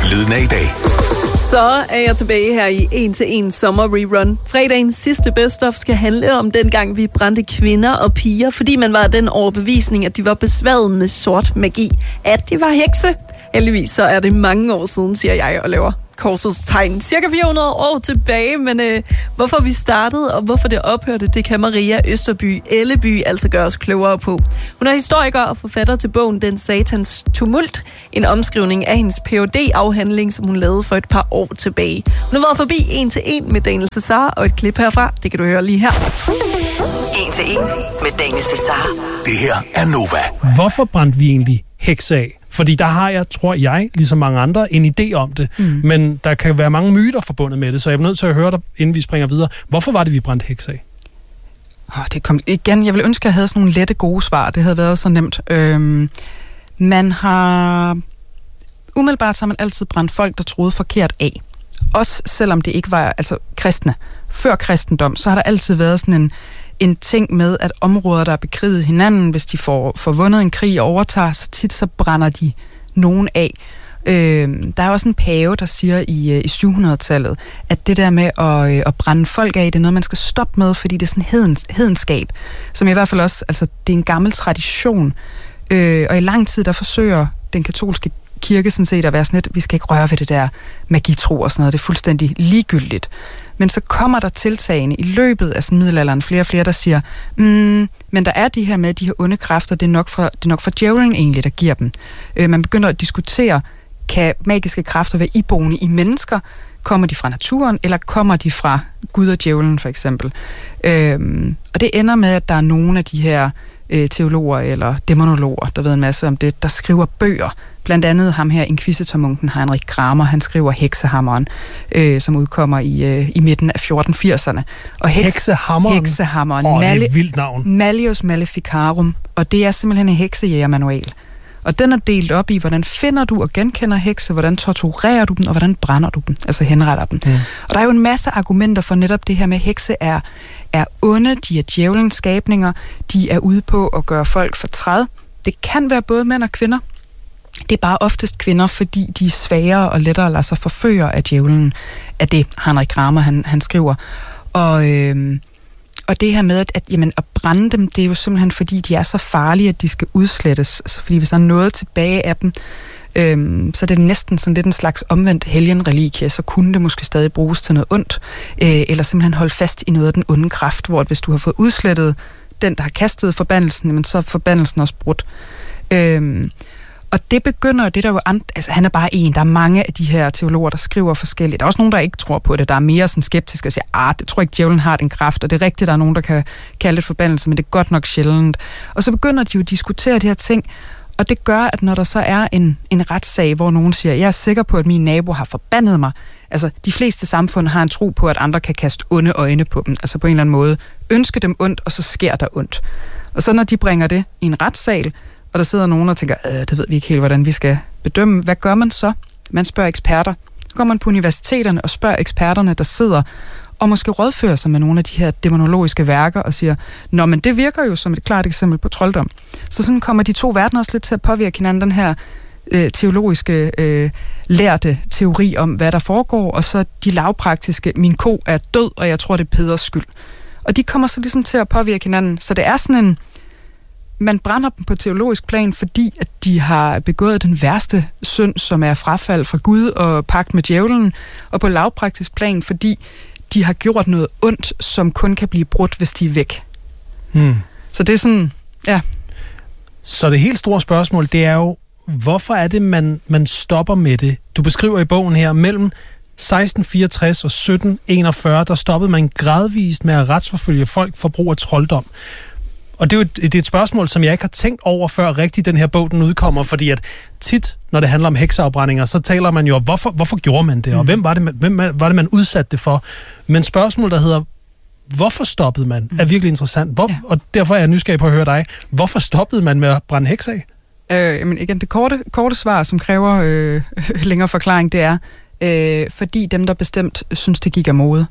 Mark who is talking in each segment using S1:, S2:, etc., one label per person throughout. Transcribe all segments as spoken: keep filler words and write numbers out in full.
S1: Lyden af i dag.
S2: Så er jeg tilbage her i en til en sommer rerun. Fredagens sidste best of skal handle om dengang vi brændte kvinder og piger, fordi man var af den overbevisning, at de var besværet med sort magi. At de var hekse. Heldigvis så er det mange år siden, siger jeg, og laver korsets tegn. Cirka fire hundrede år tilbage, men øh, hvorfor vi startede og hvorfor det ophørte, det kan Maria Østerby Elleby altså gøre os klogere på. Hun er historiker og forfatter til bogen Den Satans Tumult, en omskrivning af hendes P H D-afhandling, som hun lavede for et par år tilbage. Hun har været forbi en til en med Daniel Cesar, og et klip herfra, det kan du høre lige her.
S3: En til en med Daniel Cesar.
S1: Det her er Nova.
S4: Hvorfor brændte vi egentlig hekse af? Fordi der har jeg, tror jeg, ligesom mange andre, en idé om det. Mm. Men der kan være mange myter forbundet med det, så jeg er nødt til at høre dig, inden vi springer videre. Hvorfor var det, vi brændte hekse af?
S5: Oh, det kom igen. Jeg ville ønske, at jeg havde sådan nogle lette, gode svar. Det havde været så nemt. Øhm, man har... Umiddelbart har man altid brændt folk, der troede forkert af. Også selvom det ikke var altså kristne. Før kristendom, så har der altid været sådan en en ting med, at områder, der er bekriget hinanden, hvis de får, får vundet en krig og overtager, så tit så brænder de nogen af. Øh, der er også en pave, der siger i, i syv hundrede-tallet, at det der med at, at brænde folk af, det er noget, man skal stoppe med, fordi det er sådan hedens, hedenskab, som i hvert fald også, altså det er en gammel tradition. Øh, og i lang tid, der forsøger den katolske kirke sådan set at være sådan lidt, vi skal ikke røre ved det der magitro og sådan noget, det er fuldstændig ligegyldigt. Men så kommer der tiltagene i løbet af sådan middelalderen, flere og flere, der siger, mm, men der er de her med, de her onde kræfter, det er nok fra, det er nok fra djævlen egentlig, der giver dem. Øh, man begynder at diskutere, kan magiske kræfter være iboende i mennesker? Kommer de fra naturen, eller kommer de fra Gud og djævlen, for eksempel? Øh, og det ender med, at der er nogle af de her øh, teologer eller dæmonologer, der ved en masse om det, der skriver bøger. Blandt andet ham her, inkvisitormunken Heinrich Kramer, han skriver Heksehammeren, øh, som udkommer i, øh, i midten af fjorten firserne. Og heks,
S4: Heksehammeren?
S5: Heksehammeren.
S4: Åh, det er et vildt navn.
S5: Malleus Maleficarum, og det er simpelthen en heksejægermanual. Og den er delt op i, hvordan finder du og genkender hekse, hvordan torturerer du dem, og hvordan brænder du dem, altså henretter dem. Mm. Og der er jo en masse argumenter for netop det her med, at hekse er, er onde, de er djævelens skabninger, de er ude på at gøre folk fortræd. Det kan være både mænd og kvinder. Det er bare oftest kvinder, fordi de er svagere og lettere at lade sig forføre af djævlen, af det Heinrich Kramer, han, han skriver. Og, øh, og det her med, at, at, jamen, at brænde dem, det er jo simpelthen fordi, de er så farlige, at de skal udslettes. Så fordi hvis der er noget tilbage af dem, øh, så er det næsten sådan lidt en slags omvendt helgenreligie, så kunne det måske stadig bruges til noget ondt, øh, eller simpelthen holde fast i noget af den onde kraft, hvor hvis du har fået udslettet den, der har kastet forbandelsen, jamen, så er forbandelsen også brudt. Øh, Og det begynder, det der jo and, altså han er bare en, der er mange af de her teologer, der skriver forskelligt. Der er også nogen, der ikke tror på det, der er mere sådan skeptiske og siger, ah, det tror jeg ikke, djævlen har den kraft, og det er rigtigt, der er nogen, der kan kalde det forbandelse, men det er godt nok sjældent. Og så begynder de jo at diskutere de her ting, og det gør, at når der så er en, en retssag, hvor nogen siger, jeg er sikker på, at min nabo har forbandet mig, altså de fleste samfund har en tro på, at andre kan kaste onde øjne på dem, altså på en eller anden måde ønske dem ondt, og så sker der ondt. Og så når de bringer det i en retssal, og der sidder nogen og tænker, øh, det ved vi ikke helt, hvordan vi skal bedømme. Hvad gør man så? Man spørger eksperter. Så går man på universiteterne og spørger eksperterne, der sidder og måske rådfører sig med nogle af de her dæmonologiske værker og siger, nå, men det virker jo som et klart eksempel på trolddom. Så sådan kommer de to verdener også lidt til at påvirke hinanden, den her øh, teologiske øh, lærte teori om, hvad der foregår, og så de lavpraktiske, min ko er død, og jeg tror, det er Peders skyld. Og de kommer så ligesom til at påvirke hinanden. Så det er sådan en man brænder dem på teologisk plan, fordi at de har begået den værste synd, som er frafald fra Gud og pagt med djævlen, og på lavpraktisk plan, fordi de har gjort noget ondt, som kun kan blive brudt, hvis de er væk. Hmm. Så det er sådan, ja.
S4: Så det helt store spørgsmål, det er jo, hvorfor er det, man, man stopper med det? Du beskriver i bogen her, mellem seksten fireogtres og sytten enogfyrre, der stoppede man gradvist med at retsforfølge folk for brug af trolddom. Og det er jo et, det er et spørgsmål, som jeg ikke har tænkt over, før rigtig den her bog den udkommer, fordi at tit, når det handler om hekseafbrændinger, så taler man jo om, hvorfor, hvorfor gjorde man det, og mm. hvem, var det, man, hvem var det, man udsatte det for? Men spørgsmålet, der hedder, hvorfor stoppede man, mm. er virkelig interessant. Hvor, ja. Og derfor er jeg nysgerrig på at høre dig. Hvorfor stoppede man med at brænde hekse af?
S5: Øh, men igen, det korte, korte svar, som kræver øh, længere forklaring, det er, øh, fordi dem, der bestemt synes, det gik af mode.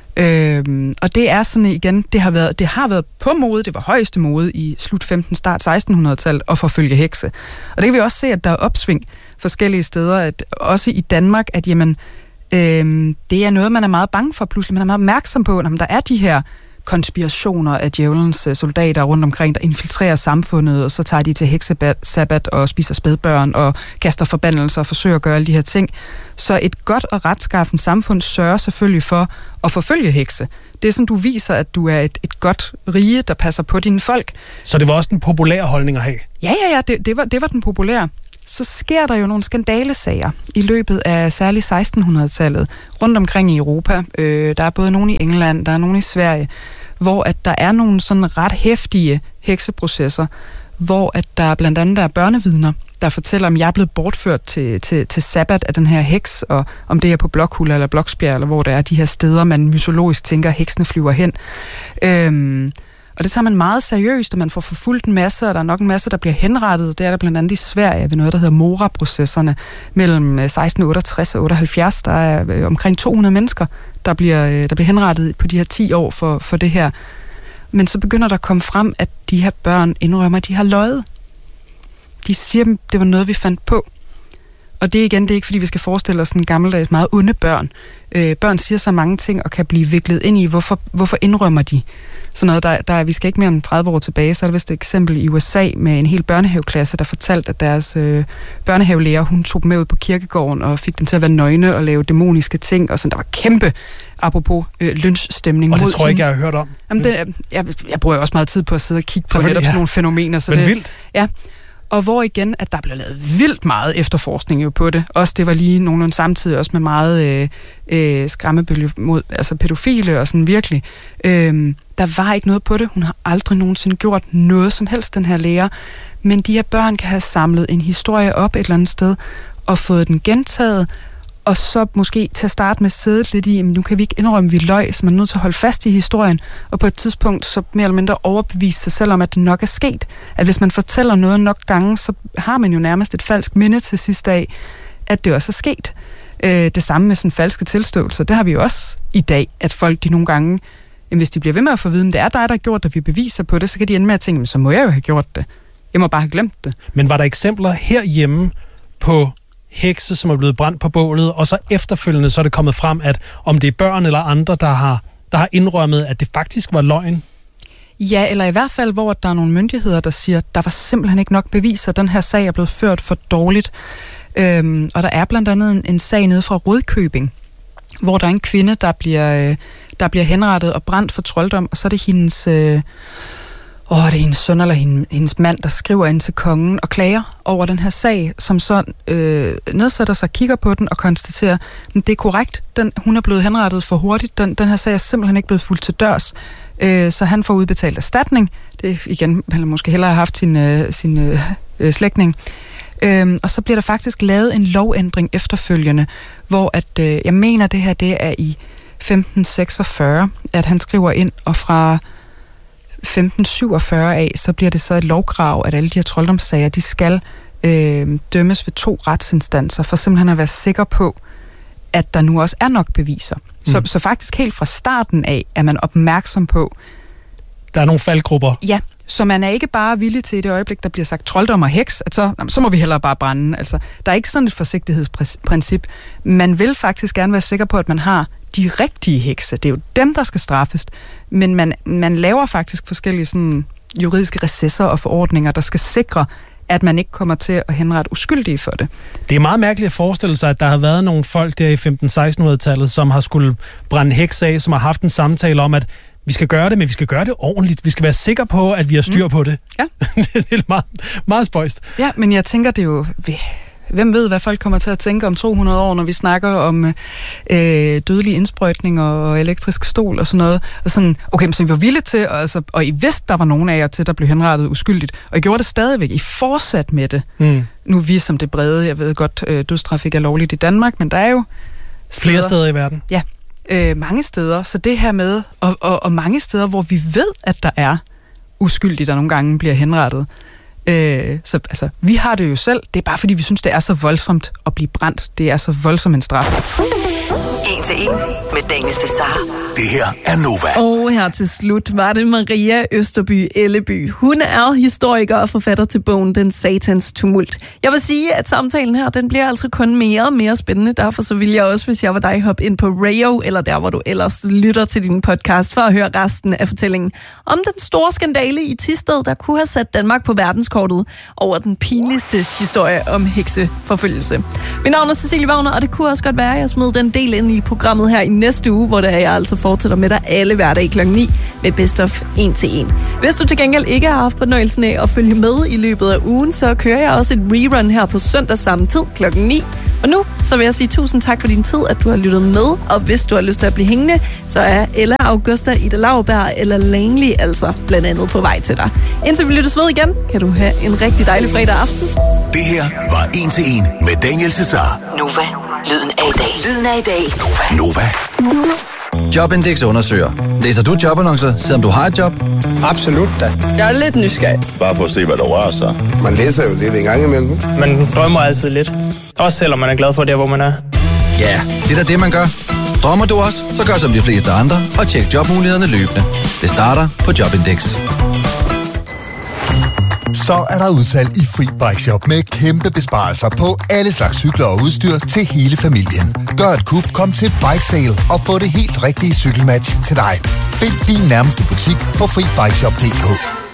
S5: Øhm, og det er sådan igen, det har været, det har været på mode, det var højeste mode i slut femten, start sekstenhundredetallet at forfølge hekse. Og det kan vi også se, at der er opsving. forskellige steder, at også i Danmark, at jamen, øh, det er noget, man er meget bange for pludselig. Man er meget opmærksom på, at der er de her konspirationer af djævelens soldater rundt omkring, der infiltrerer samfundet, og så tager de til heksesabbat og spiser spædbørn og kaster forbandelser og forsøger at gøre alle de her ting. Så et godt og retskaffent samfund sørger selvfølgelig for at forfølge hekse. Det er sådan, du viser, at du er et, et godt rige, der passer på dine folk.
S4: Så det var også den populære holdning at have?
S5: Ja, ja, ja, det, det, var, det var den populære. Så sker der jo nogle skandalesager i løbet af særligt sekstenhundredetallet rundt omkring i Europa. Øh, der er både nogle i England, der er nogle i Sverige, hvor at der er nogle sådan ret heftige hekseprocesser, hvor at der blandt andet er børnevidner, der fortæller, om jeg er blevet bortført til, til, til sabbat af den her heks, og om det er på Blokhula eller Bloksbjerg, eller hvor der er de her steder, man mytologisk tænker, heksene flyver hen. Øhm, Og det tager man meget seriøst, og man får forfulgt en masse, og der er nok en masse, der bliver henrettet. Det er der blandt andet i Sverige ved noget, der hedder Mora-processerne mellem seksten otteogtres og otteoghalvfjerds. Der er omkring to hundrede mennesker, der bliver, der bliver henrettet på de her ti år for, for det her. Men så begynder der at komme frem, at de her børn indrømmer, at de har løjet. De siger, at det var noget, vi fandt på. Og det igen, det er ikke, fordi vi skal forestille os en gammeldags, meget onde børn. Øh, børn siger så mange ting og kan blive viklet ind i, hvorfor, hvorfor indrømmer de sådan noget. Der, der, vi skal ikke mere end tredive år tilbage, så er der vist et eksempel i U S A med en hel børnehaveklasse, der fortalte, at deres øh, børnehavelærer, hun tog dem med ud på kirkegården og fik dem til at være nøgne og lave dæmoniske ting, og sådan, der var kæmpe, apropos øh, lynchstemning.
S4: Og det tror jeg ikke, jeg har hørt om.
S5: Jamen, det, jeg, jeg bruger også meget tid på at sidde og kigge på netop ja. sådan nogle fænomener. Så
S4: Men
S5: det,
S4: vildt.
S5: Ja. Og hvor igen, at der blev lavet vildt meget efterforskning jo på det. Også det var lige nogenlunde samtidig også med meget øh, øh, skræmmebølge mod altså pædofile og sådan virkelig. Øh, der var ikke noget på det. Hun har aldrig nogensinde gjort noget som helst, den her lærer. Men de her børn kan have samlet en historie op et eller andet sted og fået den gentaget, og så måske til at starte med siddet lidt i, men nu kan vi ikke indrømme, at vi løg, så man er nødt til at holde fast i historien, og på et tidspunkt så mere eller mindre overbevise sig selv om, at det nok er sket. At hvis man fortæller noget nok gange, så har man jo nærmest et falsk minde til sidste af, at det også er sket. Øh, det samme med sådan falske tilståelser, det har vi jo også i dag, at folk de nogle gange, jamen, hvis de bliver ved med at få viden, det er dig, der har gjort det, vi beviser på det, så kan de ende med at tænke, men så må jeg jo have gjort det. Jeg må bare have glemt det.
S4: Men var der eksempler herhjemme på hekse, som er blevet brændt på bålet, og så efterfølgende så er det kommet frem, at om det er børn eller andre, der har, der har indrømmet, at det faktisk var løgn?
S5: Ja, eller i hvert fald, hvor der er nogle myndigheder, der siger, at der var simpelthen ikke nok beviser, den her sag er blevet ført for dårligt. Øhm, og der er blandt andet en, en sag nede fra Rødkøbing, hvor der er en kvinde, der bliver, øh, der bliver henrettet og brændt for trolddom, og så er det hendes... Øh, Åh, oh, det er hendes søn eller hendes mand, der skriver ind til kongen og klager over den her sag, som så øh, nedsætter sig, kigger på den og konstaterer, at det er korrekt, den, hun er blevet henrettet for hurtigt, den, den her sag er simpelthen ikke blevet fuldt til dørs, øh, så han får udbetalt erstatning. Det er igen, han måske hellere have haft sin, øh, sin øh, slægtning. Øh, og så bliver der faktisk lavet en lovændring efterfølgende, hvor at, øh, jeg mener, det her det er i femten seksogfyrre, at han skriver ind, og fra femten syvogfyrre af, så bliver det så et lovkrav, at alle de her trolddomssager, de skal øh, dømmes ved to retsinstanser, for simpelthen at være sikker på, at der nu også er nok beviser. Mm. Så, så faktisk helt fra starten af, er man opmærksom på...
S4: Der er nogle faldgrupper.
S5: Ja, så man er ikke bare villig til i det øjeblik, der bliver sagt trolddom og heks, at så, jamen, så må vi hellere bare brænde. Altså, der er ikke sådan et forsigtighedsprincip. Man vil faktisk gerne være sikker på, at man har de rigtige hekse. Det er jo dem, der skal straffes. Men man, man laver faktisk forskellige sådan, juridiske recesser og forordninger, der skal sikre, at man ikke kommer til at henrette uskyldige for det.
S4: Det er meget mærkeligt at forestille sig, at der har været nogle folk der i femten seksten-hundredetallet, som har skulle brænde heks af, som har haft en samtale om, at vi skal gøre det, men vi skal gøre det ordentligt. Vi skal være sikre på, at vi har styr på det.
S5: Ja.
S4: Det er meget, meget spøjst.
S5: Ja, men jeg tænker, det er jo... Hvem ved, hvad folk kommer til at tænke om to hundrede år, når vi snakker om øh, dødelige indsprøjtninger og elektrisk stol og sådan noget. Og sådan, okay, så vi var villige til, og, altså, og I vidste, der var nogen af jer til, der blev henrettet uskyldigt. Og I gjorde det stadigvæk. I fortsat med det. Mm. Nu er vi som det brede. Jeg ved godt, øh, dødstraf ikke er lovligt i Danmark, men der er jo
S4: steder, flere steder i verden.
S5: Ja, øh, mange steder. Så det her med, og, og, og mange steder, hvor vi ved, at der er uskyldige, der nogle gange bliver henrettet. Øh, så altså, vi har det jo selv. Det er bare fordi, vi synes, det er så voldsomt at blive brændt. Det er så voldsomt en straf.
S3: En til en med Daniel Cesar.
S1: Det her er Nova.
S2: Og her til slut var det Maria Østerby Elleby. Hun er historiker og forfatter til bogen Den Satans Tumult. Jeg vil sige, at samtalen her, den bliver altså kun mere og mere spændende. Derfor så vil jeg også, hvis jeg var dig, hoppe ind på Rayo, eller der, hvor du ellers lytter til din podcast, for at høre resten af fortællingen om den store skandale i Thisted, der kunne have sat Danmark på verdenskortet over den pinligste historie om hekseforfølgelse. Mit navn er Cecilie Wagner, og det kunne også godt være, at jeg smed den del ind i programmet her i næste uge, hvor der jeg altså fortsætter med dig alle hverdage klokken ni med Best of en til en. Hvis du til gengæld ikke har haft fornøjelsen af at følge med i løbet af ugen, så kører jeg også et rerun her på søndag samme tid klokken ni. Og nu så vil jeg sige tusind tak for din tid, at du har lyttet med. Og hvis du har lyst til at blive hængende, så er Ella Augusta, Ida Lauberg eller Langley altså blandt andet på vej til dig. Indtil vi lyttes ved igen, kan du have en rigtig dejlig fredag aften.
S1: Det her var En til en med Daniel Cesar.
S3: Nova. Lyden af i dag. Lyden af i dag.
S1: Nova.
S6: Jobindex undersøger. Læser du jobannoncer, selvom du har et job?
S7: Absolut da. Jeg er lidt nysgerrig.
S8: Bare for at se, hvad der rører sig.
S9: Man læser jo lidt en gang imellem.
S7: Man drømmer altid lidt. Også selvom man er glad for det, hvor man er.
S6: Ja, det er da det, man gør. Drømmer du også, så gør som de fleste andre og tjek jobmulighederne løbende. Det starter på Jobindex.
S10: Så er der udsalg i Fri Bike Shop med kæmpe besparelser på alle slags cykler og udstyr til hele familien. Gør et kup, kom til Bike Sale og få det helt rigtige cykelmatch til dig. Find din nærmeste butik på fri bike shop punktum d k.